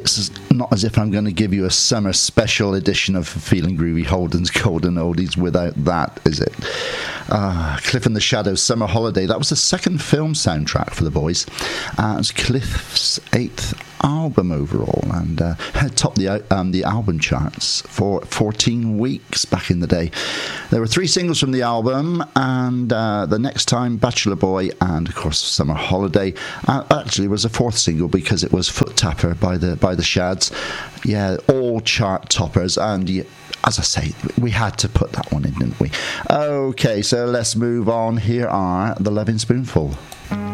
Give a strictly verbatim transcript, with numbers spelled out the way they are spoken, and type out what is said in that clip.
it's not as if I'm going to give you a summer special edition of Feeling Groovy Holden's Golden Oldies without that, is it? Uh, Cliff and the Shadows, Summer Holiday. That was the second film soundtrack for the boys. Uh, it was Cliff's eighth album overall, and uh, topped the um, the album charts for fourteen weeks back in the day. There were three singles from the album, and uh, The Next Time, Bachelor Boy, and of course Summer Holiday. Uh, actually, was a fourth single because it was Foot Tapper by the by the Shads. Yeah, all chart toppers, and yeah, as I say, we had to put that one in, didn't we? Okay, so let's move on. Here are The Loving Spoonful.